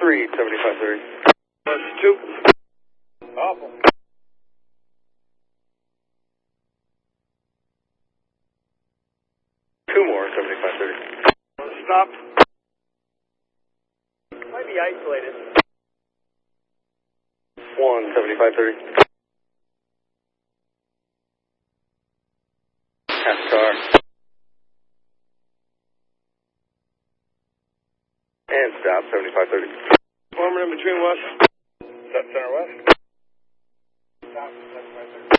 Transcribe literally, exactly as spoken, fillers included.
three, seventy-five thirty. That's two. Awful. Two more, seventy-five thirty. Stop. Might be isolated. One, seventy-five thirty. Half car. And stop, seventy-five thirty. Forming in between what? Set center west. Stop, seventy-five thirty.